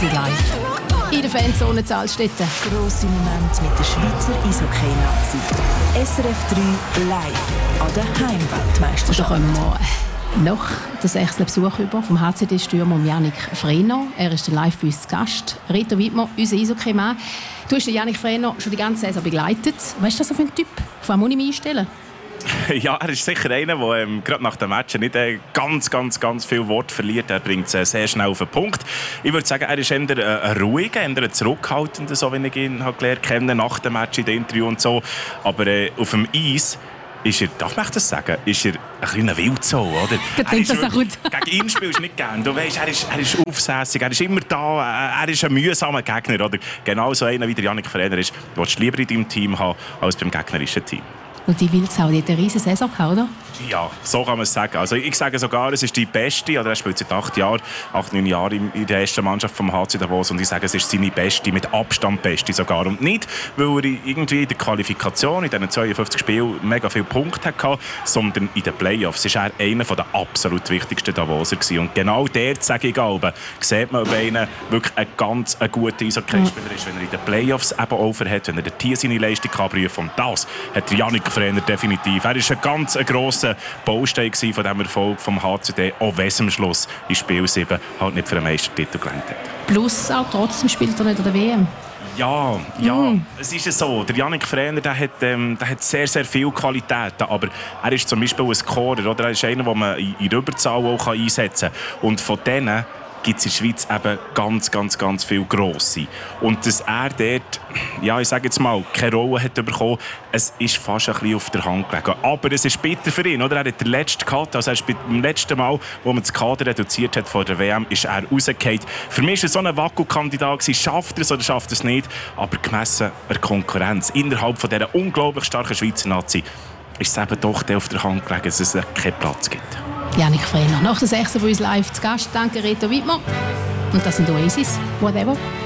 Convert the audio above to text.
live. In der Fanzone Zahlstätten. Grosse Momente mit der Schweizer Eishockey-Nazi. SRF 3 live an der Heimweltmeisterschaft. Da kommen wir noch den 6. Besuch über vom HCD-Stürmer Yannick Frehner. Er ist live bei uns zu Gast. Reto Wittmer, unser Eishockey-Mann. Du hast den Yannick Frehner schon die ganze Saison begleitet. Was ist das so für ein Typ? Auf wen muss ich mich einstellen? Ja, er ist sicher einer, der gerade nach dem Match nicht ganz viel Wort verliert. Er bringt es sehr schnell auf den Punkt. Ich würde sagen, er ist eher ein ruhiger, eher ein zurückhaltender, so wie ich ihn gelernt habe, nach dem Match in den Interview und so. Aber auf dem Eis ist er, darf man das sagen, ist er ein kleiner Wildsau, oder? Gegen ihn spielst du nicht gerne. Du weißt, er ist aufsässig, er ist immer da, er ist ein mühsamer Gegner, oder? Genau so einer wie der Yannick Frehner ist, den du lieber in deinem Team haben als beim gegnerischen Team. Und die Wildsau, die hat eine riesige Saison gehabt, oder? Ja, so kann man es sagen. Also ich sage sogar, es ist die beste, oder er spielt seit 8, 9 Jahren in der ersten Mannschaft vom HC Davos, und ich sage, es ist seine beste, mit Abstand beste sogar. Und nicht, weil er irgendwie in der Qualifikation, in diesen 52 Spielen, mega viele Punkte hatte, sondern in den Playoffs ist er einer der absolut wichtigsten Davoser gewesen. Und genau dort, sage ich auch, sieht man, ob einer wirklich ein ganz guter Eishockey-Spieler ist, wenn er in den Playoffs eben overhat, wenn er hier seine Leistung prüfen kann. Und das hat der Yannick Frehner definitiv. Er ist ein ganz grosser Baustein von diesem Erfolg vom HCD, auch wenn es am Schluss in Spiel 7 halt nicht für einen Meistertitel gelangt hat. Plus auch trotzdem spielt er nicht an der WM. Ja, es ist ja so. Der Yannick Frehner, der hat sehr, sehr viele Qualitäten, aber er ist zum Beispiel ein Scorer, oder? Er ist einer, den man in Überzahl auch einsetzen kann. Und von denen gibt es in der Schweiz eben ganz viel Grosse. Und dass er dort, ja, ich sage jetzt mal, keine Rolle hat bekommen, es ist fast ein bisschen auf der Hand gelegen. Aber es ist bitter für ihn, oder? Er hat den letzten gehabt, also beim letzten Mal, wo man das Kader reduziert hat vor der WM, ist er rausgefallen. Für mich war er so ein Wackelkandidat, schafft er es oder schafft er es nicht, aber gemessen an der Konkurrenz innerhalb von dieser unglaublich starken Schweizer Nazi ist es eben doch auf der Hand gelegen, dass es keinen Platz gibt. Yannick Frehner, nach der 6. bei uns live zu Gast. Danke, Reto Wittmer. Und das sind Oasis. Whatever.